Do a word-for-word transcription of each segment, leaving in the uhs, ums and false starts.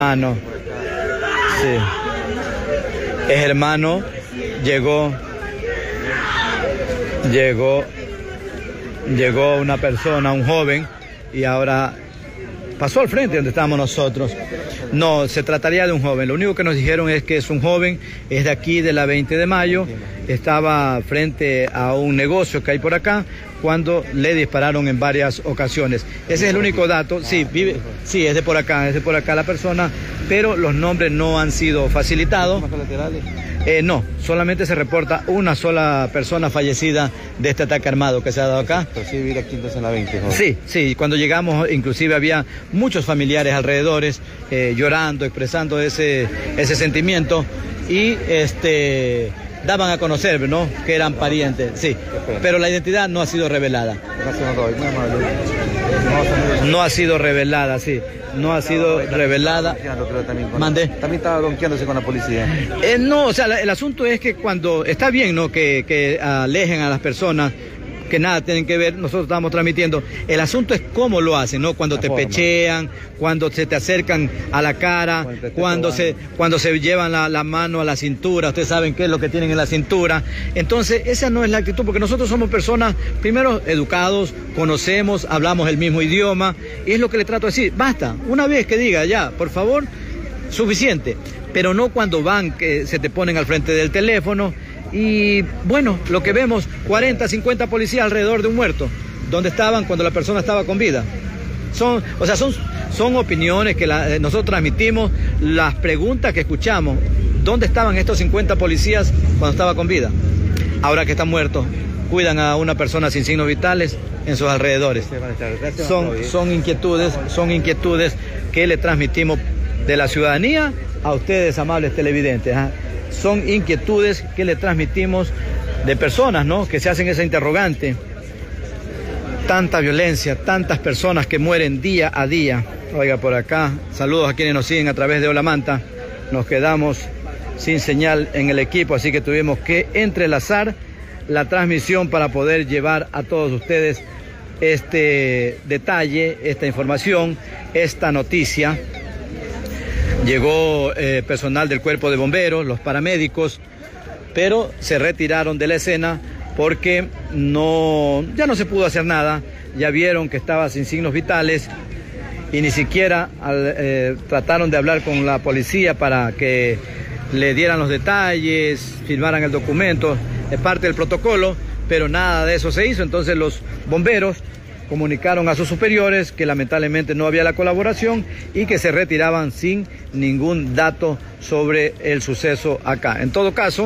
hermano. Sí. Es hermano, llegó, llegó, llegó una persona, un joven, y ahora pasó al frente donde estábamos nosotros. No, se trataría de un joven. Lo único que nos dijeron es que es un joven, es de aquí, de la veinte de mayo, estaba frente a un negocio que hay por acá, cuando le dispararon en varias ocasiones. Ese es el único dato. Sí, vive, sí, es de por acá, es de por acá la persona, pero los nombres no han sido facilitados. Eh, no, solamente se reporta una sola persona fallecida de este ataque armado que se ha dado acá. Sí, vivir aquí entonces en la veinte. ¿No? Sí, sí, cuando llegamos inclusive había muchos familiares alrededores eh, llorando, expresando ese, ese sentimiento y este... daban a conocer, ¿no?, que eran parientes, sí, pero la identidad no ha sido revelada. No ha sido revelada, sí, no ha sido revelada. Mandé. También estaba donkeándose con la policía. Eh, no, o sea, el asunto es que cuando está bien, ¿no?, que, que alejen a las personas que nada tienen que ver, nosotros estamos transmitiendo. El asunto es cómo lo hacen, ¿no? Cuando te pechean, cuando se te acercan a la cara, cuando se, cuando se llevan la, la mano a la cintura, ustedes saben qué es lo que tienen en la cintura. Entonces, esa no es la actitud, porque nosotros somos personas, primero, educados, conocemos, hablamos el mismo idioma, y es lo que le trato de decir. Basta, una vez que diga ya, por favor, suficiente, pero no cuando van, que se te ponen al frente del teléfono. Y bueno, lo que vemos, cuarenta, cincuenta policías alrededor de un muerto. ¿Dónde estaban cuando la persona estaba con vida? Son, o sea, son, son opiniones que la, nosotros transmitimos, las preguntas que escuchamos. ¿Dónde estaban estos cincuenta policías cuando estaba con vida? Ahora que están muertos, cuidan a una persona sin signos vitales en sus alrededores. Son, son inquietudes, son inquietudes que le transmitimos de la ciudadanía a ustedes, amables televidentes, ¿eh? Son inquietudes que le transmitimos de personas, ¿no?, que se hacen esa interrogante. Tanta violencia, tantas personas que mueren día a día. Oiga, por acá, saludos a quienes nos siguen a través de Hola Manta. Nos quedamos sin señal en el equipo, así que tuvimos que entrelazar la transmisión para poder llevar a todos ustedes este detalle, esta información, esta noticia. Llegó eh, personal del cuerpo de bomberos, los paramédicos, pero se retiraron de la escena porque no, ya no se pudo hacer nada. Ya vieron que estaba sin signos vitales y ni siquiera al, eh, trataron de hablar con la policía para que le dieran los detalles, firmaran el documento, es parte del protocolo, pero nada de eso se hizo. Entonces los bomberos comunicaron a sus superiores que lamentablemente no había la colaboración y que se retiraban sin ningún dato sobre el suceso acá. En todo caso,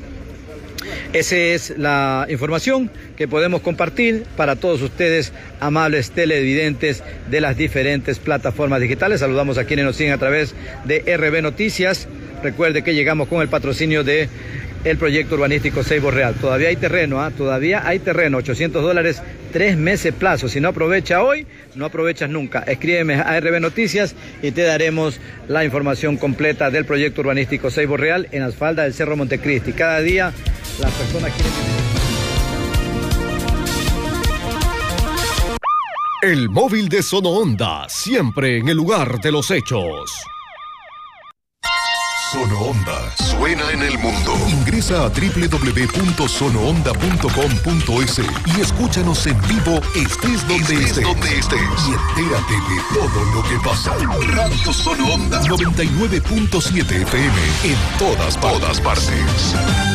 esa es la información que podemos compartir para todos ustedes, amables televidentes de las diferentes plataformas digitales. Saludamos a quienes nos siguen a través de R B Noticias. Recuerde que llegamos con el patrocinio de el proyecto urbanístico Ceibo Real. Todavía hay terreno, ¿eh? Todavía hay terreno, ochocientos dólares, tres meses plazo. Si no aprovecha hoy, no aprovechas nunca. Escríbeme a R B Noticias y te daremos la información completa del proyecto urbanístico Ceibo Real en las faldas del Cerro Montecristi. Cada día las personas quieren... El móvil de Sonoonda, siempre en el lugar de los hechos. Sonoonda suena en el mundo. Ingresa a doble u doble u doble u punto sonoonda punto com punto es y escúchanos en vivo, estés donde estés, estés. donde estés. Y entérate de todo lo que pasa. Radio Sonoonda noventa y nueve punto siete F M en todas, todas partes.